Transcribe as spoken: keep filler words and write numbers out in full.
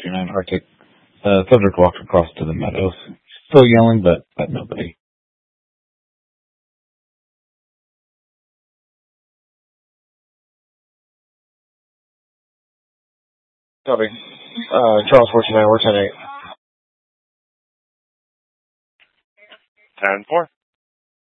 two nine Arctic. Uh, subject walked across to the meadows. Still yelling, but, but nobody. Copy. Uh, Charles forty-nine, we're ten eight. ten four.